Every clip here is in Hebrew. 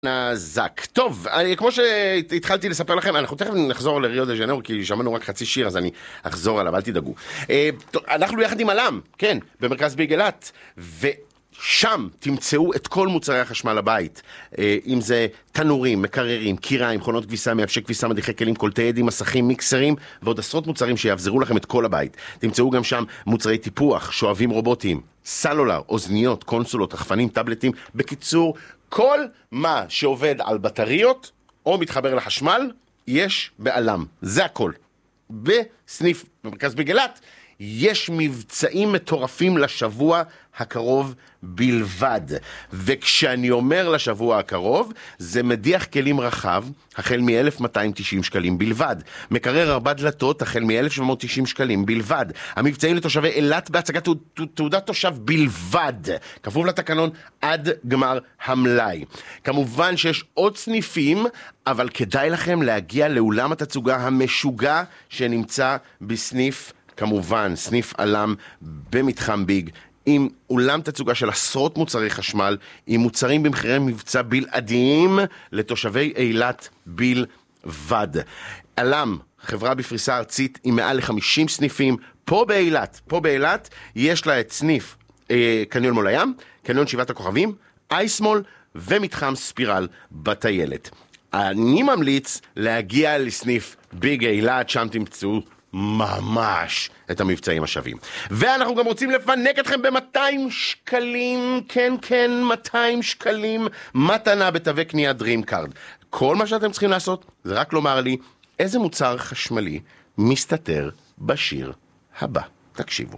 נזק. טוב, כמו שהתחלתי לספר לכם, אנחנו תכף נחזור לריו דה ז'נרו, כי שמענו רק חצי שיר, אז אני אחזור עליו, אל תדאגו. אנחנו יחד עם אלם, כן, במרכז ביג אילת, ושם תמצאו את כל מוצרי החשמל לבית, אם זה תנורים, מקררים, קיריים, מכונות כביסה, מייבשי כביסה, מדיחי כלים, קולטי עדים, מסכים, מיקסרים, ועוד עשרות מוצרים שיעזרו לכם את כל הבית. תמצאו גם שם מוצרי טיפוח, שואבים רובוטיים, סלולר, אוזניות, קונסולות, רחפנים, טאבלטים, בקיצור, כל מה שעובד על בטריות או מתחבר לחשמל, יש באלם. זה הכל. בסניף במרכז ביג אילת, יש מבצעים מטורפים לשבוע הקרוב בלבד. וכשאני אומר לשבוע הקרוב, זה מדיח כלים רחב, החל מ-1,290 שקלים בלבד. מקרר 4 דלתות, החל מ-1,790 שקלים בלבד. המבצעים לתושבי אילת בהצגת תעודת תושב בלבד. כפוף לתקנון עד גמר המלאי. כמובן שיש עוד סניפים, אבל כדאי לכם להגיע לאולם התצוגה המשוגע שנמצא בסניף, כמובן, סניף אלם במתחם ביג, עם אולם תצוגה של עשרות מוצרי חשמל, עם מוצרים במחירי מבצע בלעדיים לתושבי אילת בלבד. אלם, חברה בפריסה ארצית עם מעל ל-50 סניפים, פה באילת יש לה את סניף קניון מול הים, קניון שבעת הכוכבים, אייסמול ומתחם ספירל בטיילת. אני ממליץ להגיע לסניף ביג אילת, שם תמצאו ממש את המבצעים השווים. ואנחנו גם רוצים לפנק אתכם ב-200 שקלים, כן, 200 שקלים מתנה בתווי קנייה דרים קארד. כל מה שאתם צריכים לעשות זה רק לומר לי איזה מוצר חשמלי מסתתר בשיר הבא. תקשיבו.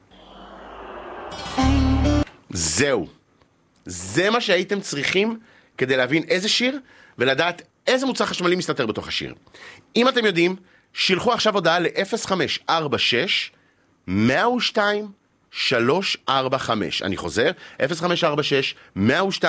זהו. זה מה שהייתם צריכים כדי להבין איזה שיר ולדעת איזה מוצר חשמלי מסתתר בתוך השיר. אם אתם יודעים, שילחו עכשיו הודעה ל-0546-102-345. אני חוזר, 0546-102-345.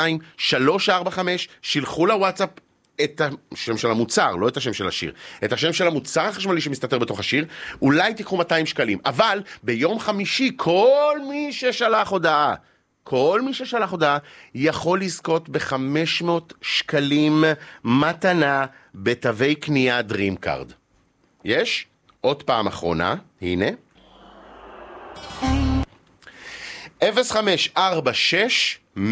שילחו לוואטסאפ את השם של המוצר, לא את השם של השיר. את השם של המוצר החשמלי שמסתתר בתוך השיר. אולי תיקחו 200 שקלים. אבל ביום חמישי, כל מי ששלח הודעה יכול לזכות ב-500 שקלים מתנה בתווי קנייה דרים קארד. יש? עוד פעם אחרונה, הנה. 0546-102-345.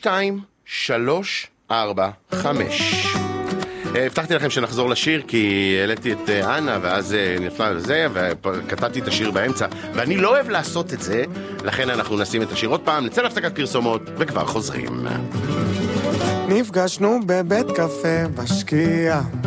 הבטחתי לכם שנחזור לשיר, כי העליתי את אנה, ואז נפלה לזה, וכתבתי את השיר באמצע, ואני לא אוהב לעשות את זה, לכן אנחנו נשים את השיר עוד פעם, נצא להפסקת פרסומות, וכבר חוזרים. נפגשנו בבית קפה בשקיעה,